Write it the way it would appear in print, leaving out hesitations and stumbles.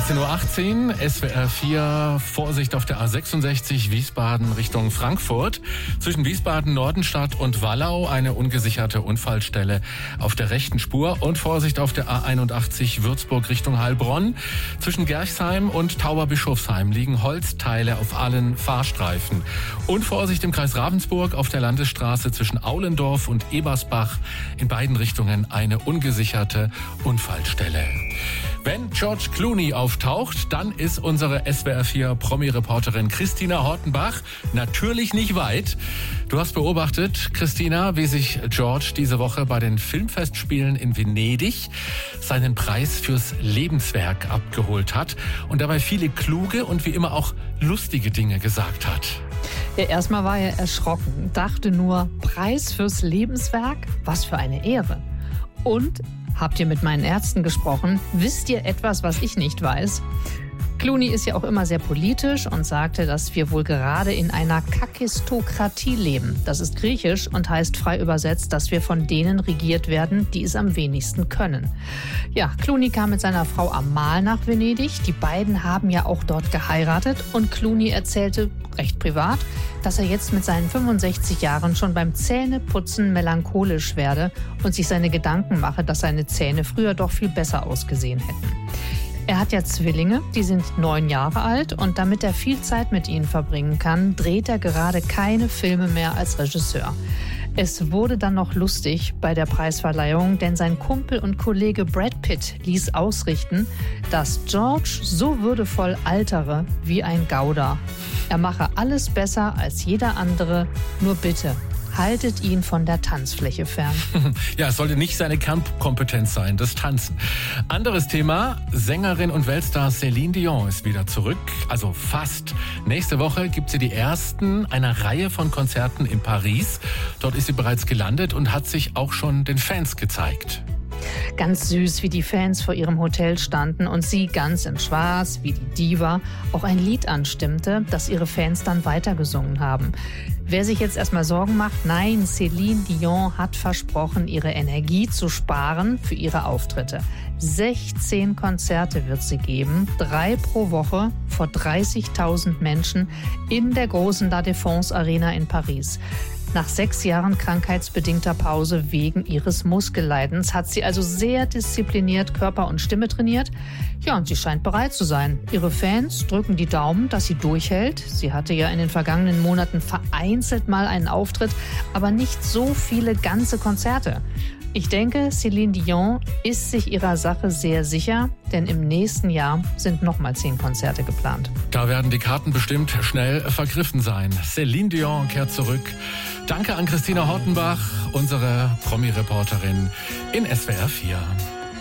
13.18 Uhr, SWR 4, Vorsicht auf der A66 Wiesbaden Richtung Frankfurt. Zwischen Wiesbaden-Nordenstadt und Wallau eine ungesicherte Unfallstelle auf der rechten Spur. Und Vorsicht auf der A81 Würzburg Richtung Heilbronn. Zwischen Gerchsheim und Tauberbischofsheim liegen Holzteile auf allen Fahrstreifen. Und Vorsicht im Kreis Ravensburg auf der Landesstraße zwischen Aulendorf und Ebersbach. In beiden Richtungen eine ungesicherte Unfallstelle. Wenn George Clooney auftaucht, dann ist unsere SWR 4 Promi-Reporterin Christina Hortenbach natürlich nicht weit. Du hast beobachtet, Christina, wie sich George diese Woche bei den Filmfestspielen in Venedig seinen Preis fürs Lebenswerk abgeholt hat und dabei viele kluge und wie immer auch lustige Dinge gesagt hat. Ja, erstmal war er erschrocken, dachte nur, Preis fürs Lebenswerk? Was für eine Ehre. Und habt ihr mit meinen Ärzten gesprochen? Wisst ihr etwas, was ich nicht weiß? Clooney ist ja auch immer sehr politisch und sagte, dass wir wohl gerade in einer Kakistokratie leben. Das ist griechisch und heißt frei übersetzt, dass wir von denen regiert werden, die es am wenigsten können. Ja, Clooney kam mit seiner Frau Amal nach Venedig. Die beiden haben ja auch dort geheiratet und Clooney erzählte recht privat, dass er jetzt mit seinen 65 Jahren schon beim Zähneputzen melancholisch werde und sich seine Gedanken mache, dass seine Zähne früher doch viel besser ausgesehen hätten. Er hat ja Zwillinge, die sind 9 Jahre alt und damit er viel Zeit mit ihnen verbringen kann, dreht er gerade keine Filme mehr als Regisseur. Es wurde dann noch lustig bei der Preisverleihung, denn sein Kumpel und Kollege Brad Pitt ließ ausrichten, dass George so würdevoll altere wie ein Gouda. Er mache alles besser als jeder andere, nur bitte. Haltet ihn von der Tanzfläche fern. Ja, es sollte nicht seine Kernkompetenz sein, das Tanzen. Anderes Thema, Sängerin und Weltstar Céline Dion ist wieder zurück, also fast. Nächste Woche gibt sie die ersten einer Reihe von Konzerten in Paris. Dort ist sie bereits gelandet und hat sich auch schon den Fans gezeigt. Ganz süß, wie die Fans vor ihrem Hotel standen und sie ganz in Schwarz, wie die Diva, auch ein Lied anstimmte, das ihre Fans dann weitergesungen haben. Wer sich jetzt erstmal Sorgen macht, nein, Céline Dion hat versprochen, ihre Energie zu sparen für ihre Auftritte. 16 Konzerte wird sie geben, 3 pro Woche vor 30.000 Menschen in der großen La Défense Arena in Paris. Nach 6 Jahren krankheitsbedingter Pause wegen ihres Muskelleidens hat sie also sehr diszipliniert Körper und Stimme trainiert. Ja, und sie scheint bereit zu sein. Ihre Fans drücken die Daumen, dass sie durchhält. Sie hatte ja in den vergangenen Monaten vereinzelt mal einen Auftritt, aber nicht so viele ganze Konzerte. Ich denke, Céline Dion ist sich ihrer Sache sehr sicher, denn im nächsten Jahr sind nochmal 10 Konzerte geplant. Da werden die Karten bestimmt schnell vergriffen sein. Céline Dion kehrt zurück. Danke an Christina Hortenbach, unsere Promi-Reporterin in SWR 4.